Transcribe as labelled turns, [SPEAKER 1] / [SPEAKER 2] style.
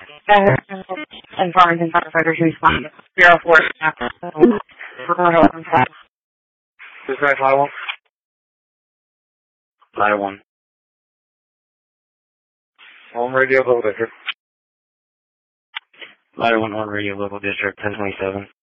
[SPEAKER 1] Informing firefighters to respond. 04.
[SPEAKER 2] Dispatch line 1.
[SPEAKER 3] Ladder 1.
[SPEAKER 2] Home radio, local district.
[SPEAKER 3] Ladder 1 on radio, local district, 1027.